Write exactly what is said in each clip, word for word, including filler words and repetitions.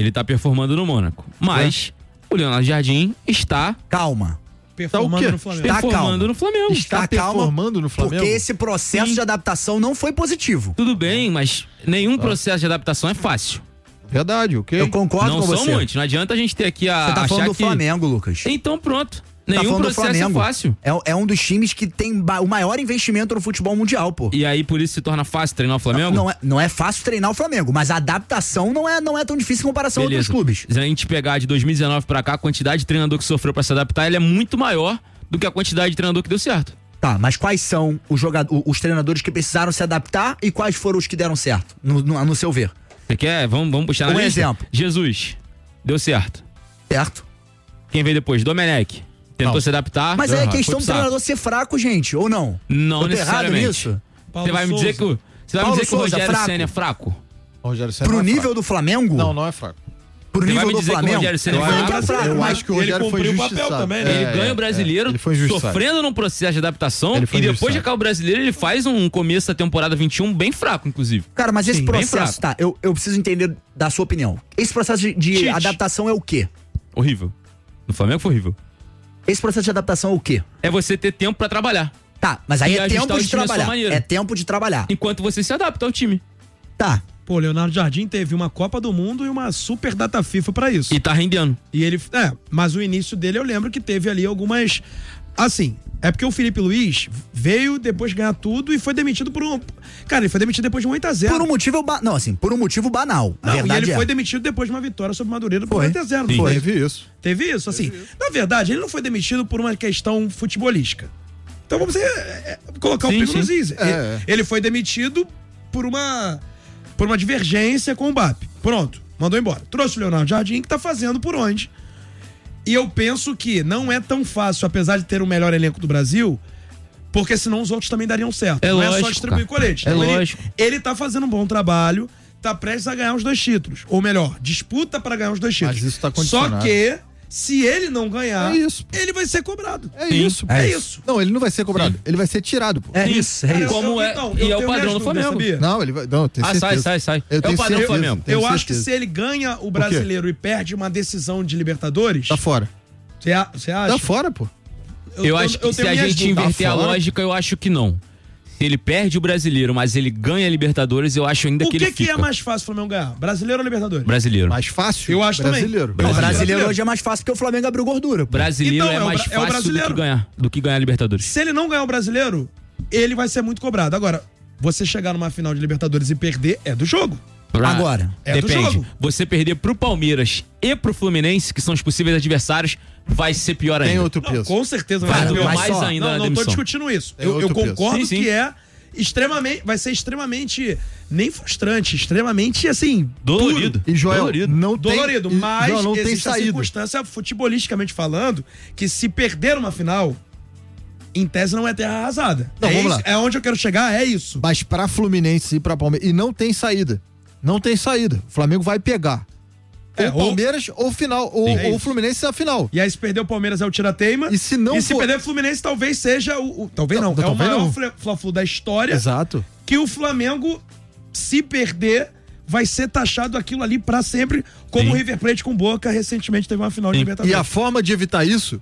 Ele tá performando no Mônaco. Mas é. o Leonardo Jardim está... Calma. Performando no Flamengo. Está performando calma. no Flamengo. Está, Está calma performando no Flamengo. Porque esse processo Sim. de adaptação não foi positivo. Tudo bem, mas nenhum processo de adaptação é fácil. Verdade, ok. Eu concordo Não com são você. muitos. Não adianta a gente ter aqui a Você tá achar falando do que... Flamengo, Lucas. Então pronto. Tá Nenhum falando do processo Flamengo. é fácil. É, é um dos times que tem ba- o maior investimento no futebol mundial, pô. E aí por isso se torna fácil treinar o Flamengo? Não, não é, não é fácil treinar o Flamengo, mas a adaptação não é, não é tão difícil em comparação Beleza. a outros clubes. Se a gente pegar de dois mil e dezenove pra cá, a quantidade de treinador que sofreu pra se adaptar, ele é muito maior do que a quantidade de treinador que deu certo. Tá, mas quais são os, jogadores, os treinadores que precisaram se adaptar e quais foram os que deram certo, no, no, no seu ver? Você quer? Vamos, vamos puxar na Um lista? exemplo. Jesus. Deu certo. Certo? Quem veio depois? Domenech. Tentou Não. se adaptar. Mas deu aí é errado, questão foi do pro saco. treinador ser fraco, gente, ou não? Não Eu tô errado necessariamente. nisso? Você vai me dizer que o, você vai me Paulo dizer que o Souza, Rogério fraco? Ceni é fraco? O Rogério Ceni Pro não é nível fraco. do Flamengo? Não, não é fraco. Pro Você vai nível me do dizer que o Flamengo? Rogério Ceni eu é acho fraco? que é fraco, Eu mas acho que o ele Rogério foi cumpriu o papel injustiçado. também, né? Ele É, ganha é, o brasileiro, ele foi injustiçado. sofrendo num processo de adaptação, Ele foi e depois injustiçado. de acabar o brasileiro, ele faz um começo da temporada vinte e um bem fraco, inclusive. Cara, mas esse Sim, bem processo, fraco. tá, eu, eu preciso entender da sua opinião. Esse processo de, de Tite. adaptação é o quê? Horrível. No Flamengo foi horrível. Esse processo de adaptação é o quê? É você ter tempo pra trabalhar, Tá, mas aí E é ajustar tempo o de time à sua trabalhar. maneira. É tempo de trabalhar. enquanto você se adapta ao time. Tá. Pô, Leonardo Jardim teve uma Copa do Mundo e uma super data FIFA pra isso. E tá rendendo. E ele. É, mas o início dele eu lembro que teve ali algumas. Assim, é porque o Felipe Luiz veio depois de ganhar tudo e foi demitido por um. Cara, ele foi demitido depois de um oito a zero. Por um motivo. Ba... Não, assim, por um motivo banal. A Não, e verdade ele é. foi demitido depois de uma vitória sobre o Madureira por Foi. oito a zero, não Sim. foi? Teve isso. Teve isso, assim. Na verdade, ele não foi demitido por uma questão futebolística. Então vamos é, é, colocar Sim, o pingo sim. nos is. É, é. Ele, ele foi demitido por uma por uma divergência com o Mbappé. Pronto, mandou embora. Trouxe o Leonardo Jardim, que tá fazendo por onde. E eu penso que não é tão fácil, apesar de ter o melhor elenco do Brasil, porque senão os outros também dariam certo. É não é só lógico, distribuir cara. colete. É Então, ele- lógico. Ele tá fazendo um bom trabalho, tá prestes a ganhar os dois títulos. Ou melhor, disputa pra ganhar os dois títulos. Mas isso tá Só condicionado. que, se ele não ganhar, É isso, pô. ele vai ser cobrado. É Sim. isso. É, É isso. Não, ele não vai ser cobrado. Ele vai ser tirado, pô. É Sim. isso, é Cara, isso. eu- Como eu- é- então, e eu é o tenho padrão minhas do dúvidas, Flamengo. sabia? Não, ele vai. Não, eu tenho Ah, sai, certeza. sai, sai. Eu É tenho o padrão do certeza. Flamengo. Tenho Eu acho que certeza. se ele ganha o quê? brasileiro e perde uma decisão de Libertadores, Tá fora. você a- você acha? Tá fora, pô. Eu, acho que eu se tenho a minhas gente dúvidas. inverter a fora. lógica, eu acho que não. Se ele perde o brasileiro, mas ele ganha a Libertadores, eu acho ainda O que, que, ele que fica. é mais fácil o Flamengo ganhar? Brasileiro ou Libertadores? Brasileiro. Mais fácil. Eu acho também. brasileiro. O Brasileiro. brasileiro hoje é mais fácil porque o Flamengo abriu gordura. pô. Brasileiro Então, é é o mais bra- é o fácil do brasileiro. que ganhar, do que ganhar a Libertadores. Se ele não ganhar o brasileiro, ele vai ser muito cobrado. Agora, você chegar numa final de Libertadores e perder é do jogo. Pra- Agora, é do Depende. jogo. Você perder pro Palmeiras e pro Fluminense, que são os possíveis adversários, vai ser pior ainda. Tem outro Não, peso. com certeza Vai vai ser doer pior. mas mais só- ainda Não, na não tô demissão. discutindo isso. Tem Eu, eu outro peso. concordo Sim, sim. que é extremamente. Vai ser extremamente. Nem frustrante, extremamente assim. Dolorido. duro. E Joel, Dolorido. não tem, Dolorido, e, mas Joel, não tem existe a saída. circunstância, futebolisticamente falando, que se perder uma final, em tese não é terra arrasada. Não, é, vamos isso, lá. é onde eu quero chegar, é isso. Mas pra Fluminense e pra Palmeiras. E não tem saída. Não tem saída. O Flamengo vai pegar. É, ou ou- Palmeiras ou final. Ou, Sim, é ou isso. Fluminense é a final. E aí, se perder o Palmeiras é o tirateima. E se não E se for- perder o Fluminense, talvez seja o. o- talvez não, Não, é o talvez maior não. fla- Fla-Flu da história. Exato. Que o Flamengo, se perder, vai ser taxado aquilo ali pra sempre, como Sim. o River Plate com Boca recentemente teve uma final de Sim. Libertadores. E a forma de evitar isso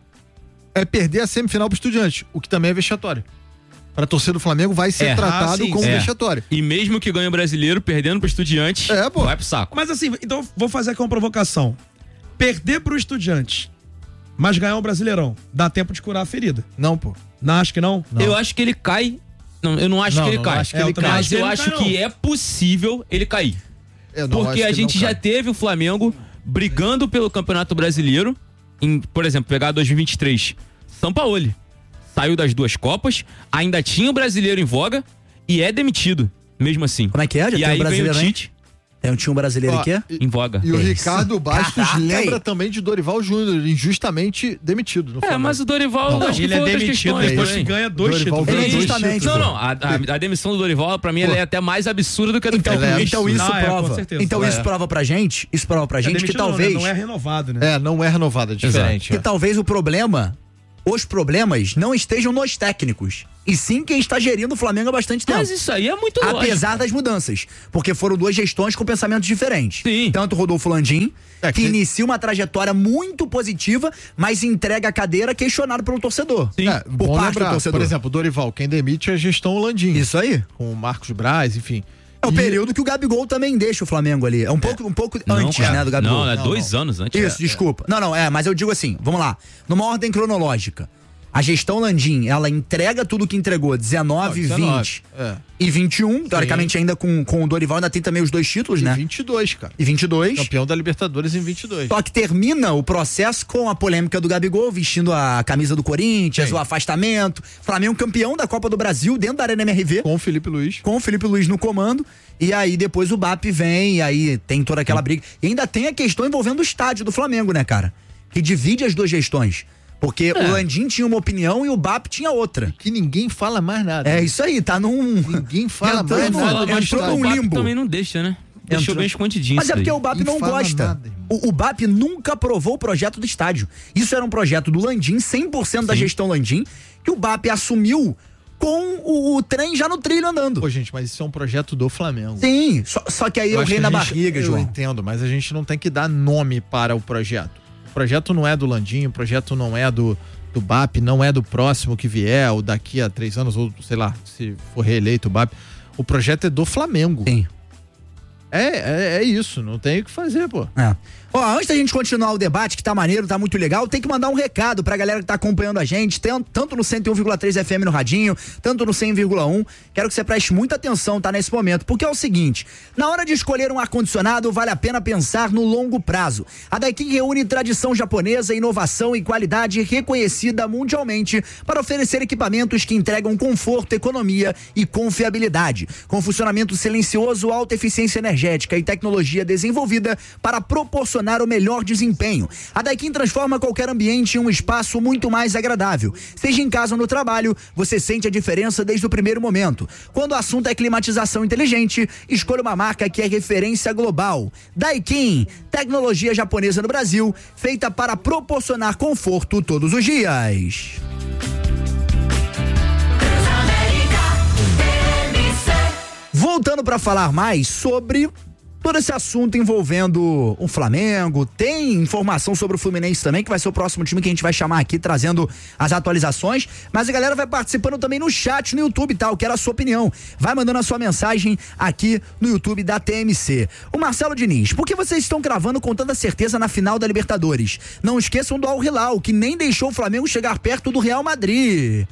é perder a semifinal pro Estudiantes, o que também é vexatório. Pra torcida do Flamengo vai ser É. tratado Ah, sim, como sim. É. vexatório. E mesmo que ganhe o brasileiro, perdendo pro Estudiantes, É, pô. vai pro saco. Mas assim, então vou fazer aqui uma provocação. Perder pro Estudiante, mas ganhar o Brasileirão, dá tempo de curar a ferida. Não, pô. Não acho que não? Não. Eu acho que ele cai. Não, eu não acho Não, que ele não, cai. acho que É, ele eu também cai. Mas acho que eu ele acho não cai, que não. é possível ele cair. Eu não, Porque acho a que gente não já cai. teve o Flamengo brigando pelo Campeonato Brasileiro. Em, por exemplo, pegar dois mil e vinte e três. São Paulo saiu das duas Copas, ainda tinha o brasileiro em voga e é demitido, mesmo assim. Como é que é? Já e tem aí um brasileiro, veio o hein? Tite Tem um time brasileiro Ó, aqui? e, em voga. e o Isso. Ricardo Bastos Caraca, lembra aí. também de Dorival Júnior, injustamente demitido no É, Flamengo. mas o Dorival, Não, acho que Ele foi é outras demitido questões depois também. que ganha dois Dorival títulos. ganhou dois Justamente. títulos. Não, não, a, a- a demissão do Dorival, pra mim, ela é até mais absurda do que a do Então, Felipe Luiz. então isso Não, é, com prova. certeza. então É. isso prova pra gente, isso prova pra É gente que demitido não, né? talvez Não é renovado, né? É, não é renovada, é diferente. que é. talvez o problema os problemas não estejam nos técnicos, e sim quem está gerindo o Flamengo há bastante tempo. Mas isso aí é muito lógico. Apesar das mudanças, porque foram duas gestões com pensamentos diferentes. Sim. Tanto o Rodolfo Landim, É que que- inicia uma trajetória muito positiva, mas entrega a cadeira questionado pelo torcedor. Sim. É, Por bom parte lembrar, do torcedor. por exemplo, o Dorival, quem demite é a gestão Landim. Isso aí. Com o Marcos Braz, enfim. É o E- período que o Gabigol também deixa o Flamengo ali. É um pouco, um pouco Não, antes, cara. né, do Gabigol. Não, é Não, dois não. anos antes. Isso, desculpa. Não, não, é, mas eu digo assim, vamos lá. Numa ordem cronológica. A gestão Landim, ela entrega tudo que entregou, dezenove, Não, dezenove, vinte é. e vinte e um. Teoricamente, ainda com, com o Dorival, ainda tem também os dois títulos, E né? vinte e dois, cara. E vinte e dois. Campeão da Libertadores em vinte e dois. Só que termina o processo com a polêmica do Gabigol vestindo a camisa do Corinthians, Sim. o afastamento. Flamengo campeão da Copa do Brasil dentro da Arena M R V, Com o Felipe Luiz. com o Felipe Luiz no comando. E aí depois o B A P vem, e aí tem toda aquela briga. E ainda tem a questão envolvendo o estádio do Flamengo, né, cara? Que divide as duas gestões. Porque o Landim tinha uma opinião e o B A P tinha outra. Que ninguém fala mais nada. É isso aí, tá num. Ninguém fala Entrou mais num- nada. Fala, mas entrou o num B A P limbo. também não deixa, né? Deixou Entrou. bem escondidinho. Mas é isso porque daí. o B A P Não não fala gosta. nada, irmão. o, o B A P nunca aprovou o projeto do estádio. Isso era um projeto do Landim, cem por cento da gestão Landim, que o B A P assumiu com o, o trem já no trilho andando. Pô, gente, mas isso é um projeto do Flamengo. Sim, só, só que aí Eu eu acho rei que na a gente- barriga, eu João. entendo, mas a gente não tem que dar nome para o projeto. O projeto não é do Landim, o projeto não é do, do B A P, não é do próximo que vier, ou daqui a três anos, ou sei lá, se for reeleito o B A P. O projeto é do Flamengo. Sim. É, é, é isso, não tem o que fazer, pô. É. Ó, antes da gente continuar o debate, que tá maneiro, tá muito legal, tem que mandar um recado pra galera que tá acompanhando a gente, tem- tanto no cento e um vírgula três F M no Radinho, tanto no cem vírgula um. Quero que você preste muita atenção, tá, nesse momento, porque é o seguinte, na hora de escolher um ar-condicionado, vale a pena pensar no longo prazo. A Daikin reúne tradição japonesa, inovação e qualidade reconhecida mundialmente para oferecer equipamentos que entregam conforto, economia e confiabilidade, com funcionamento silencioso, alta eficiência energética e tecnologia desenvolvida para proporcionar o melhor desempenho. A Daikin transforma qualquer ambiente em um espaço muito mais agradável. Seja em casa ou no trabalho, você sente a diferença desde o primeiro momento. Quando o assunto é climatização inteligente, escolha uma marca que é referência global. Daikin, tecnologia japonesa no Brasil, feita para proporcionar conforto todos os dias. Voltando para falar mais sobre todo esse assunto envolvendo o Flamengo, tem informação sobre o Fluminense também, que vai ser o próximo time que a gente vai chamar aqui, trazendo as atualizações, mas a galera vai participando também no chat no YouTube, tá? Eu quero a sua opinião. Vai mandando a sua mensagem aqui no YouTube da T M C. O Marcelo Diniz, por que vocês estão cravando com tanta certeza na final da Libertadores? Não esqueçam do Al Hilal, que nem deixou o Flamengo chegar perto do Real Madrid.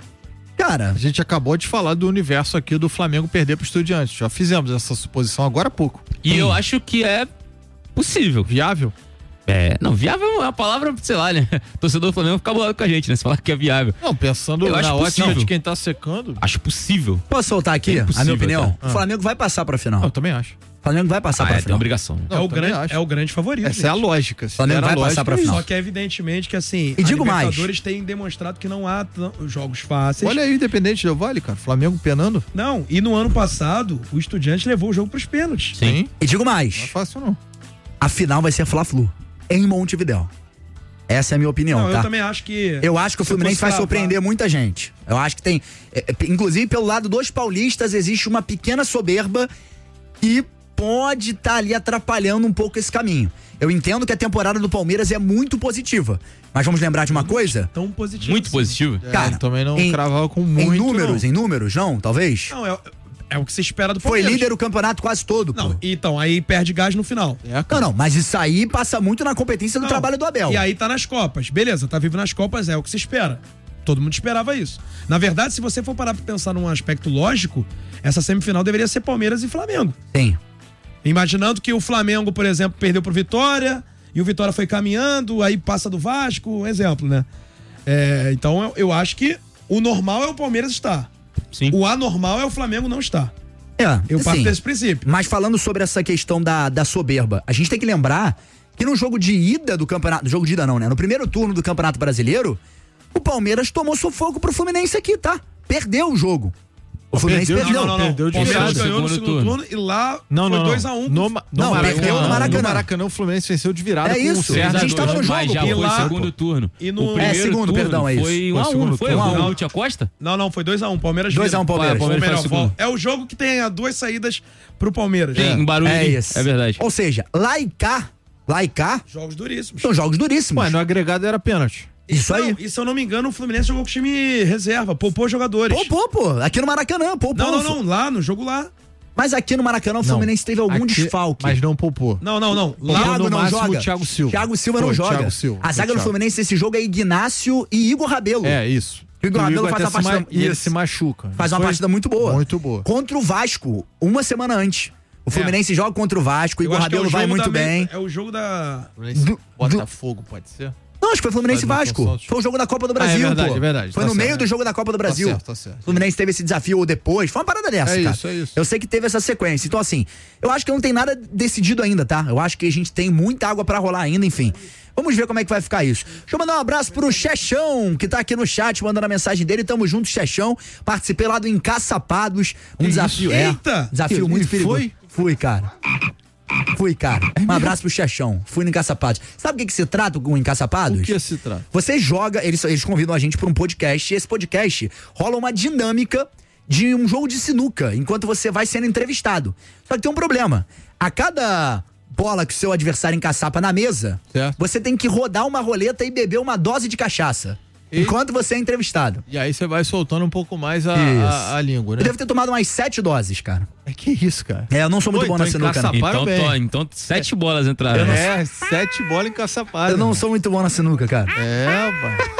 Cara, A gente acabou de falar do universo aqui do Flamengo perder pro Estudiantes. Já fizemos essa suposição agora há pouco. E eu acho que é possível. Viável? É, não, viável é uma palavra, sei lá, né? Torcedor do Flamengo fica bolado com a gente, né? Se falar que é viável. Não, pensando Eu acho na ótica possível. de quem tá secando. Acho possível. posso soltar aqui É a impossível, minha opinião? tá? O Flamengo vai passar pra final. Eu também acho. O Flamengo vai passar Ah, pra é, tem final. obrigação. Não, é, o eu também grande, acho. é o grande favorito. Essa é a gente. lógica. Se Flamengo der a vai lógica, passar pra é isso. final. Só que evidentemente que assim, E digo a mais. Libertadores tem demonstrado que não há tão- jogos fáceis. Olha aí o Independente Del Vale, cara. Flamengo penando. Não, e no ano passado, o Estudiante levou o jogo pros pênaltis. Sim. E digo Não é mais, fácil, não. a final vai ser Fla-Flu, em Montevidéu. Essa é a minha opinião, Não, tá? eu também acho que... Eu acho que o se Fluminense fosse vai cravar- surpreender muita gente. Eu acho que tem. é, é, inclusive, pelo lado dos paulistas, existe uma pequena soberba que pode estar ali atrapalhando um pouco esse caminho. Eu entendo que a temporada do Palmeiras é muito positiva. Mas vamos lembrar de uma coisa? Tão positivo. Muito assim. positivo. É, Cara, eu também não em- cravava com muito. em números, não. em números, não? Talvez? Não, é, é o que se espera do Foi Palmeiras. líder o campeonato quase todo, pô. Não, então, aí perde gás no final. É, Não, cara. não, mas isso aí passa muito na competência do Não, trabalho do Abel. E aí tá nas Copas. Beleza, tá vivo nas Copas, é o que se espera. Todo mundo esperava isso. Na verdade, se você for parar pra pensar num aspecto lógico, essa semifinal deveria ser Palmeiras e Flamengo. Tem. Imaginando que o Flamengo, por exemplo, perdeu pro Vitória, e o Vitória foi caminhando, aí passa do Vasco, um exemplo, né? É, então eu, eu acho que o normal é o Palmeiras estar. Sim. O anormal é o Flamengo não estar. É, Eu parto assim, desse princípio. Mas falando sobre essa questão da, da soberba, a gente tem que lembrar que no jogo de ida do campeonato. No jogo de ida não, né? No primeiro turno do Campeonato Brasileiro, o Palmeiras tomou sufoco pro Fluminense aqui, tá? Perdeu o jogo. O Fluminense Perdeu de- perdeu. Não, não, não. Perdeu O de Palmeiras virada. ganhou no Segundo segundo turno. turno e lá Não, foi não, dois a um. não. No, Ma- no Não, Maracanã, perdeu no Maracanã. No Maracanã, o Fluminense venceu de virada É com isso. o César. A gente tava no Mas jogo, já pô. foi E lá- segundo turno. E no- O primeiro É, segundo, turno perdão, é isso. Foi um Foi a um, segundo não foi? turno. O Não. Lúcio Acosta? Não, não, foi dois a um. Palmeiras dois a um vira. Palmeiras. Palmeiras Ou melhor, foi segundo. é o jogo que tem ah, duas saídas pro Palmeiras. Sim, em Barueri. É isso. É verdade. Ou seja, lá e cá, lá e cá, Jogos duríssimos. são jogos duríssimos. Ué, no agregado era pênalti. Isso aí. Não, e se eu não me engano, o Fluminense jogou com o time reserva, poupou jogadores. Poupou, pô. Aqui no Maracanã, poupou. Não, não, não, lá, no jogo lá. Mas aqui no Maracanã o Fluminense teve algum Aqui- desfalque. Mas não poupou. Não, não, não. Lá, Thiago no não máximo joga. o Thiago Silva. Thiago Silva Foi não o joga. Thiago Silva, A foi o zaga do Thiago. Fluminense nesse jogo é Ignácio e Igor Rabelo. É, isso. O Igor Rabelo até faz a se partida- ma- E ele Isso. se machuca. Faz uma Foi partida muito boa. Muito boa. Contra o Vasco, uma semana antes. O Fluminense joga contra o Vasco, o eu Igor acho que é o Rabelo vai jogo muito da bem. me- É o jogo da... Fluminense Do- Botafogo, pode ser? Não, acho que foi Fluminense e Vai, Vasco. Santos. Foi o jogo da Copa do Ah, Brasil, é verdade, pô. é verdade. Foi Tá no certo. meio do jogo da Copa do Brasil. certo, tá certo. O Fluminense teve esse desafio ou depois. Foi uma parada dessa, É cara. isso, é isso. Eu sei que teve essa sequência. Então, assim, eu acho que não tem nada decidido ainda, tá? Eu acho que a gente tem muita água pra rolar ainda, enfim. Vamos ver como é que vai ficar isso. Deixa eu mandar um abraço pro Chechão, que tá aqui no chat, mandando a mensagem dele. Tamo junto, Chechão. Participei lá do Encaçapados. Um Que desafio. isso? É, Eita! desafio Ele muito perigoso. foi? Fui, cara. Fui, cara. Um abraço pro Chechão. Fui no Encaçapados. Sabe o que, que se trata com o Encaçapados? O que se trata? Você joga, eles, eles convidam a gente para um podcast, e esse podcast rola uma dinâmica de um jogo de sinuca, enquanto você vai sendo entrevistado. Só que tem um problema. A cada bola que o seu adversário encaçapa na mesa, Certo. você tem que rodar uma roleta e beber uma dose de cachaça. E- Enquanto você é entrevistado. E aí você vai soltando um pouco mais a, Isso. a, a língua, né? Eu devo ter tomado umas sete doses, cara. É que isso, cara. É, eu não sou muito Pô, bom na então sinuca, não. encaçapa- Então, bem. tô- então sete bolas entraram. É, sete bolas encaçapadas. Eu não sou muito bom na sinuca, cara. É,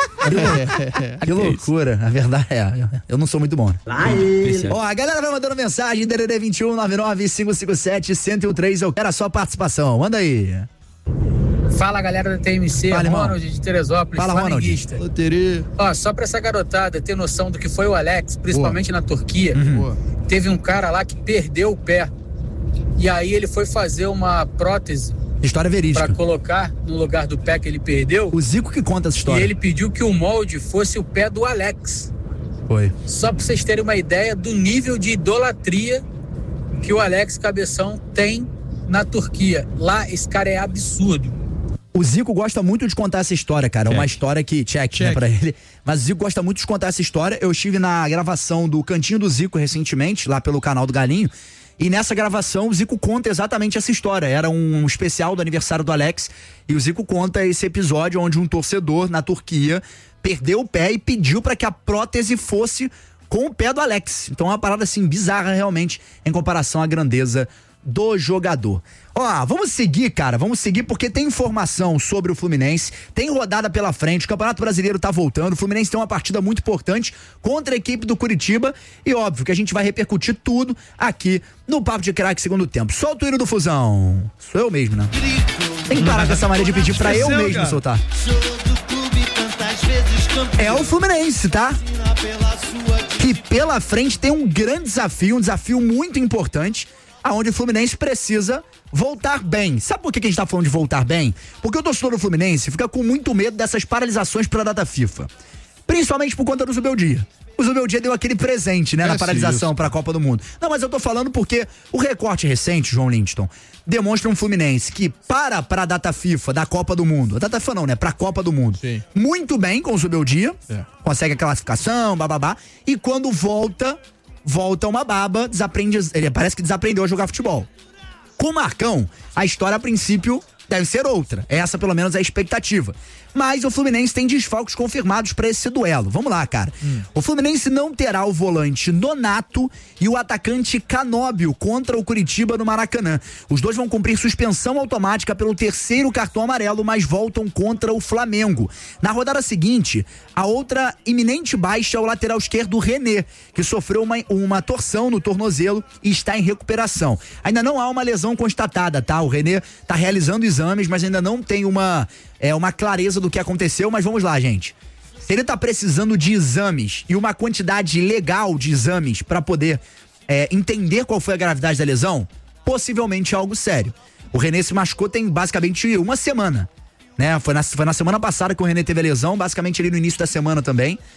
pá. Que loucura. A verdade é, eu não sou muito bom. Ó, a galera vai mandando mensagem, D D D vinte e um, nove nove cinco cinco sete, um zero um três. Eu quero a sua participação. Manda aí. Fala, galera da T M C, Fala, irmão. Ronald de Teresópolis, Fala, Ronald. flamenguista. Loteria. Ó, só pra essa garotada ter noção do que foi o Alex, principalmente na Turquia, Boa. teve um cara lá que perdeu o pé. E aí ele foi fazer uma prótese História pra verídica. colocar no lugar do pé que ele perdeu. O Zico que conta essa E história. ele pediu que o molde fosse o pé do Alex. Foi. Só pra vocês terem uma ideia do nível de idolatria que o Alex Cabeção tem na Turquia. Lá, esse cara é absurdo. O Zico gosta muito de contar essa história, cara. É uma história que. Check, né, Check. pra ele. Mas o Zico gosta muito de contar essa história. Eu estive na gravação do Cantinho do Zico recentemente, lá pelo canal do Galinho. E nessa gravação o Zico conta exatamente essa história. Era um especial do aniversário do Alex. E o Zico conta esse episódio onde um torcedor na Turquia perdeu o pé e pediu para que a prótese fosse com o pé do Alex. Então é uma parada assim bizarra realmente em comparação à grandeza do jogador. Ó, vamos seguir, cara, vamos seguir porque tem informação sobre o Fluminense, tem rodada pela frente, o Campeonato Brasileiro tá voltando, o Fluminense tem uma partida muito importante contra a equipe do Curitiba e óbvio que a gente vai repercutir tudo aqui no Papo de Craque segundo tempo. Solta o hino do Fusão. Sou eu mesmo, né? Tem que parar com essa maneira de pedir pra eu Esqueceu, mesmo cara. soltar. É o Fluminense, tá? Que pela frente tem um grande desafio, um desafio muito importante, aonde o Fluminense precisa voltar bem. Sabe por que que a gente tá falando de voltar bem? Porque o torcedor do Fluminense fica com muito medo dessas paralisações pra data FIFA. Principalmente por conta do Zubeldia. O Zubeldia deu aquele presente, né, É, na sim, paralisação isso. pra Copa do Mundo. Não, mas eu tô falando porque o recorte recente, João Lindston, demonstra um Fluminense que para pra data FIFA da Copa do Mundo, a data FIFA não, né, pra Copa do Mundo, Sim. muito bem com o Zubeldia, É. consegue a classificação, bababá, e quando volta, volta uma baba, desaprende, ele parece que desaprendeu a jogar futebol. Com o Marcão, a história a princípio deve ser outra. Essa pelo menos é a expectativa. Mas o Fluminense tem desfalques confirmados pra esse duelo. Vamos lá, cara. Hum. O Fluminense não terá o volante Nonato e o atacante Canóbio contra o Curitiba no Maracanã. Os dois vão cumprir suspensão automática pelo terceiro cartão amarelo, mas voltam contra o Flamengo. Na rodada seguinte, a outra iminente baixa é o lateral esquerdo René, que sofreu uma, uma torção no tornozelo e está em recuperação. Ainda não há uma lesão constatada, tá? O René tá realizando exames, mas ainda não tem uma, é, uma clareza do que aconteceu, mas vamos lá, gente. Se ele tá precisando de exames e uma quantidade legal de exames para poder é, entender qual foi a gravidade da lesão, possivelmente é algo sério. O René se machucou tem basicamente uma semana, né? Foi na, foi na semana passada que o René teve a lesão, basicamente ali no início da semana também.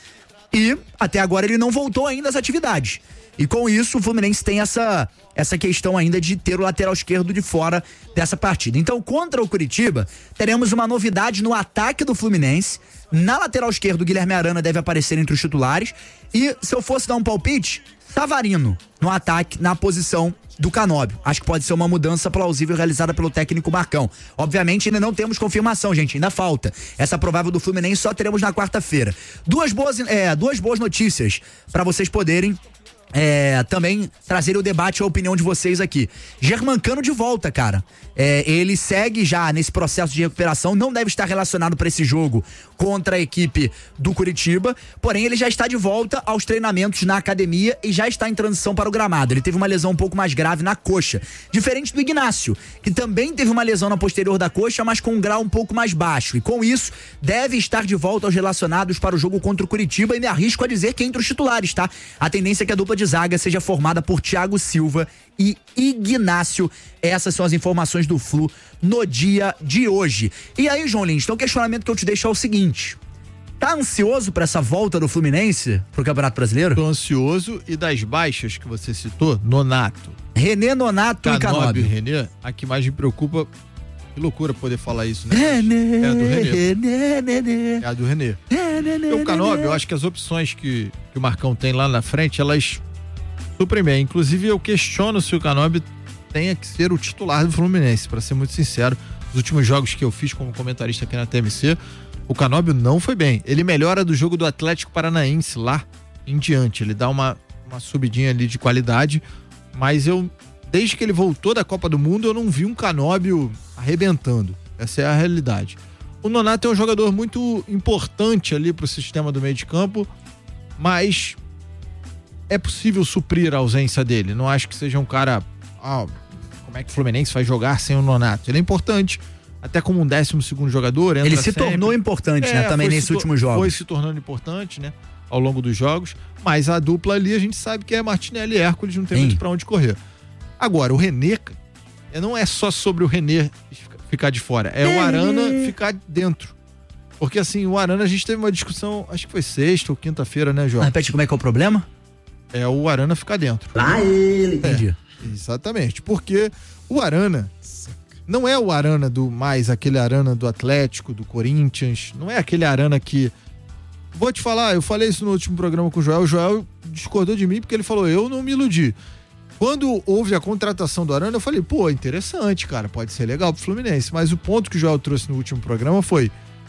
E até agora ele não voltou ainda às atividades. E com isso o Fluminense tem essa, essa questão ainda de ter o lateral esquerdo de fora dessa partida. Então, contra o Curitiba, teremos uma novidade no ataque do Fluminense. Na lateral esquerda, o Guilherme Arana deve aparecer entre os titulares. E se eu fosse dar um palpite, Savarino no ataque, na posição do Canóbio. Acho que pode ser uma mudança plausível realizada pelo técnico Marcão. Obviamente ainda não temos confirmação, gente, ainda falta. Essa provável do Fluminense só teremos na quarta-feira. Duas boas, é, duas boas notícias para vocês poderem É, também trazer o debate e a opinião de vocês aqui. Germancano de volta, cara. É, ele segue já nesse processo de recuperação, não deve estar relacionado para esse jogo contra a equipe do Curitiba, porém ele já está de volta aos treinamentos na academia e já está em transição para o gramado. Ele teve uma lesão um pouco mais grave na coxa, diferente do Ignácio, que também teve uma lesão na posterior da coxa, mas com um grau um pouco mais baixo, e com isso deve estar de volta aos relacionados para o jogo contra o Curitiba, e me arrisco a dizer que entre os titulares, tá? A tendência é que a dupla de zaga seja formada por Thiago Silva e Ignácio. Essas são as informações do Flu no dia de hoje. E aí, João Lins, então o questionamento que eu te deixo é o seguinte: tá ansioso pra essa volta do Fluminense pro Campeonato Brasileiro? Tô ansioso, e das baixas que você citou, Nonato, René, Nonato e Canóbio. e René, a que mais me preocupa, que loucura poder falar isso, né? René, é a do René. René, René. É a do René. René, O Canóbio, eu acho que as opções que, que o Marcão tem lá na frente, elas suprem bem. Inclusive, eu questiono se o Canóbio tenha que ser o titular do Fluminense, pra ser muito sincero. Os últimos jogos que eu fiz como comentarista aqui na T M C, o Canóbio não foi bem. Ele melhora do jogo do Atlético Paranaense lá em diante. Ele dá uma, uma subidinha ali de qualidade, mas eu, desde que ele voltou da Copa do Mundo, eu não vi um Canóbio arrebentando. Essa é a realidade. O Nonato é um jogador muito importante ali pro sistema do meio de campo, mas é possível suprir a ausência dele. Não acho que seja um cara... Ah, como é que o Fluminense vai jogar sem o Nonato? Ele é importante, até como um décimo segundo jogador. Ele se sempre. tornou importante, é, né? Também nesses se últimos jogos. Foi se tornando importante, né? Ao longo dos jogos. Mas a dupla ali, a gente sabe que é Martinelli e Hércules, não tem Sim. muito pra onde correr. Agora, o René, não é só sobre o René ficar de fora, é o Arana ficar dentro. Porque assim, o Arana, a gente teve uma discussão, acho que foi sexta ou quinta-feira, né, João? Repete como é que é o problema? É o Arana ficar dentro. Lá ele, entendi. É, exatamente, porque o Arana não é o Arana do mais aquele Arana do Atlético, do Corinthians, não é aquele Arana que... Vou te falar, eu falei isso no último programa com o Joel, o Joel discordou de mim porque ele falou, eu não me iludi. Quando houve a contratação do Arana, eu falei, pô, interessante, cara, pode ser legal pro Fluminense, mas o ponto que o Joel trouxe no último programa foi,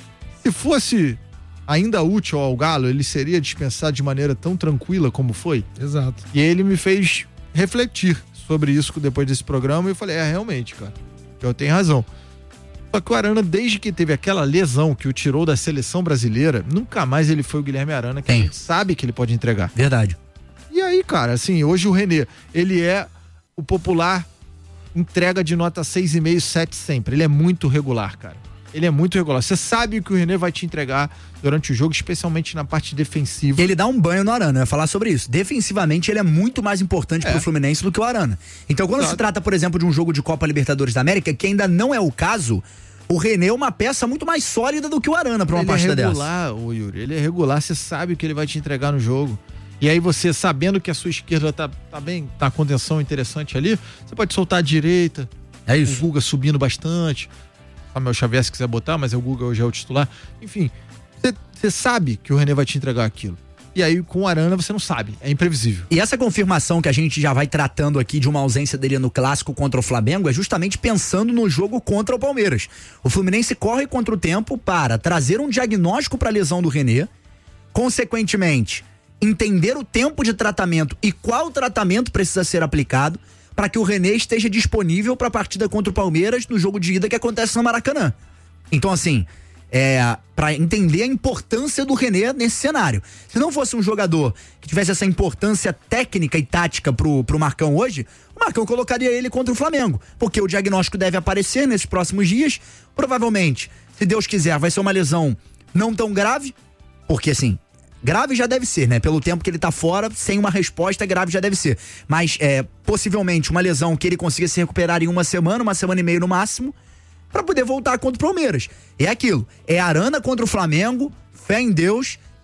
se fosse ainda útil ao Galo, ele seria dispensado de maneira tão tranquila como foi? Exato. E ele me fez refletir sobre isso depois desse programa e eu falei, é, realmente, cara, eu tenho razão. Só que o Arana, desde que teve aquela lesão que o tirou da seleção brasileira, nunca mais ele foi o Guilherme Arana, que Tem. a gente sabe que ele pode entregar. Verdade. E aí, cara, assim, hoje o René, ele é o popular entrega de nota seis vírgula cinco, sete sempre. Ele é muito regular, cara. Ele é muito regular. Você sabe o que o René vai te entregar durante o jogo, especialmente na parte defensiva. Ele dá um banho no Arana, eu ia falar sobre isso. Defensivamente, ele é muito mais importante É. pro Fluminense do que o Arana. Então, quando Exato. se trata, por exemplo, de um jogo de Copa Libertadores da América, que ainda não é o caso, o René é uma peça muito mais sólida do que o Arana pra uma ele partida é dessa. regular, ô Yuri. Ele é regular, você sabe o que ele vai te entregar no jogo. E aí você, sabendo que a sua esquerda tá, tá bem, tá com contenção interessante ali, você pode soltar a direita. É O isso. Guga subindo bastante. O Samuel Xavier, se quiser botar, mas o Guga hoje é o titular. Enfim, você sabe que o René vai te entregar aquilo. E aí, com o Arana, você não sabe. É imprevisível. E essa confirmação que a gente já vai tratando aqui de uma ausência dele no clássico contra o Flamengo é justamente pensando no jogo contra o Palmeiras. O Fluminense corre contra o tempo para trazer um diagnóstico para a lesão do René, consequentemente, entender o tempo de tratamento e qual tratamento precisa ser aplicado para que o René esteja disponível para a partida contra o Palmeiras no jogo de ida que acontece no Maracanã. Então, assim, é, para entender a importância do René nesse cenário. Se não fosse um jogador que tivesse essa importância técnica e tática pro, pro Marcão hoje, o Marcão colocaria ele contra o Flamengo, porque o diagnóstico deve aparecer nesses próximos dias. Provavelmente, se Deus quiser, vai ser uma lesão não tão grave, porque assim, grave já deve ser, né? Pelo tempo que ele tá fora, sem uma resposta, grave já deve ser. Mas, é, possivelmente, uma lesão que ele consiga se recuperar em uma semana, uma semana e meia no máximo, pra poder voltar contra o Palmeiras. É aquilo, é Arana contra o Flamengo, fé em Deus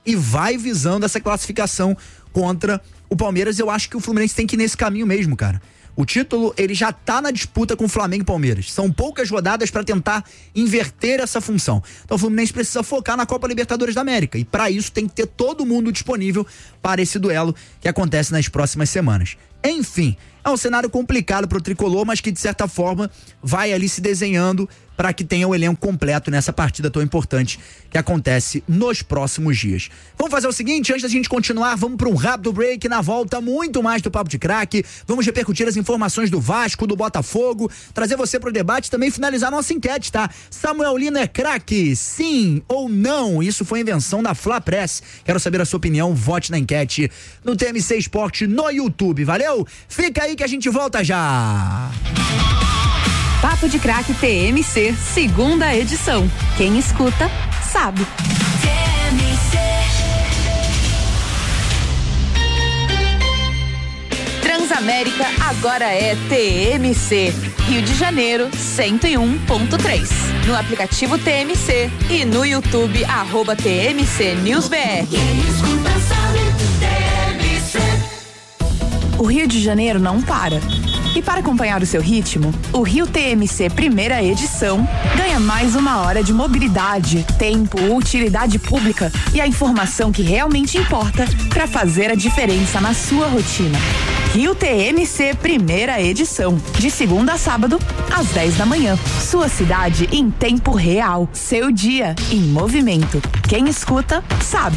e vai visando essa classificação contra o Palmeiras. Eu acho que o Fluminense tem que ir nesse caminho mesmo, cara. O título, ele já tá na disputa com o Flamengo e Palmeiras. São poucas rodadas para tentar inverter essa função. Então o Fluminense precisa focar na Copa Libertadores da América. E para isso tem que ter todo mundo disponível para esse duelo que acontece nas próximas semanas. Enfim, é um cenário complicado pro Tricolor, mas que de certa forma vai ali se desenhando para que tenha o elenco completo nessa partida tão importante que acontece nos próximos dias. Vamos fazer o seguinte, antes da gente continuar, vamos para um rápido break. Na volta, muito mais do Papo de Craque. Vamos repercutir as informações do Vasco, do Botafogo, trazer você pro debate e também finalizar nossa enquete, tá? Samuel Lino é craque? Sim ou não? Isso foi invenção da Fla Press. Quero saber a sua opinião, vote na enquete no T M C Esporte no YouTube. Valeu? Fica aí que a gente volta já! Papo de Craque T M C, segunda edição. Quem escuta, sabe. T M C. Transamérica agora é T M C. Rio de Janeiro, cento e um ponto três. No aplicativo T M C e no YouTube, arroba T M C News B R. Quem escuta, sabe. T M C. O Rio de Janeiro não para. E para acompanhar o seu ritmo, o Rio T M C Primeira Edição ganha mais uma hora de mobilidade, tempo, utilidade pública e a informação que realmente importa para fazer a diferença na sua rotina. Rio T M C Primeira Edição, de segunda a sábado, às dez da manhã. Sua cidade em tempo real, seu dia em movimento. Quem escuta, sabe.